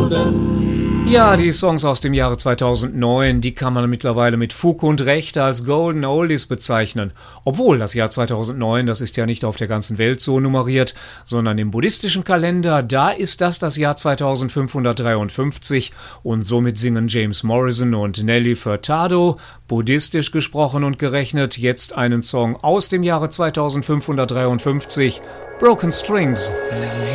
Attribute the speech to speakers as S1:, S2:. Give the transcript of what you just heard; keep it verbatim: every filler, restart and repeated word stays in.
S1: Ja, die Songs aus dem Jahre zweitausendneun, die kann man mittlerweile mit Fug und Recht als Golden Oldies bezeichnen. Obwohl das Jahr zweitausendneun, das ist ja nicht auf der ganzen Welt so nummeriert, sondern im buddhistischen Kalender, da ist das das Jahr zweitausendfünfhundertdreiundfünfzig und somit singen James Morrison und Nelly Furtado, buddhistisch gesprochen und gerechnet, jetzt einen Song aus dem Jahre zweitausendfünfhundertdreiundfünfzig, Broken Strings.
S2: Let me